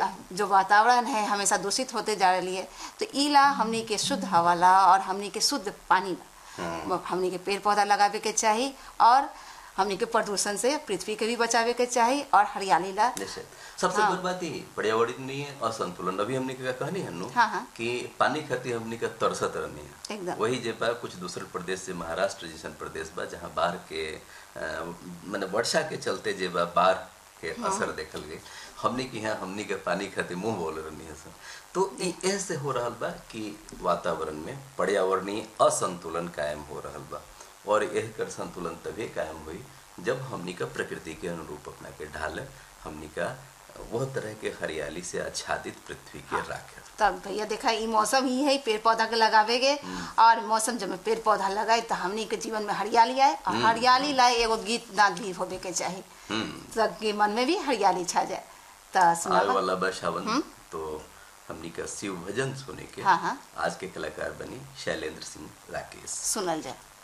जो वातावरण है हमेशा दूषित होते जा रही है, तो इला हमनी के शुद्ध हवा ला और हमनी के शुद्ध पानी ला हमनी के पेड़ पौधा लगावे के चाहिए और हमनी के प्रदूषण से पृथ्वी के भी बचावे के चाहिए और हरियाली ला। सबसे बड़ी बात ये पर्यावरणीय असंतुलन अभी हमने क्या कहनी है नु कि पानी खातिर हमने का तरसत रहनी है एकदम। वही जे बा कुछ दूसरे प्रदेश से महाराष्ट्र जैसन प्रदेश बा जहाँ बाढ़ के माने वर्षा के चलते जे बा बाढ़ के असर देखल गई, हमने की यहाँ हमने के पानी खातिर मुंह बोल रहनी है सर। तो ऐसे हो रहा बा कि वातावरण में पर्यावरणीय असंतुलन कायम हो रहा बा और यह कर संतुलन तभी कायम हुई जब हमनी का प्रकृति के अनुरूप अपना के ढाल हमनी का वह तरह के हरियाली से आच्छादित पृथ्वी के राखे। तब भैया देखा ये मौसम ही है पेड़ पौधा के लगावेगे और मौसम जब पेड़ पौधा लगाए तो हमनी के जीवन में हरियाली आए और हरियाली लाए एगो गीत नाद भी होबे के चाहिए सबके मन में भी हरियाली छा जाए। तो आने वाला बा सावन तो हमनी का शिव भजन सुने के आज के कलाकार बनी शैलेंद्र सिंह राकेश, सुनल जाए।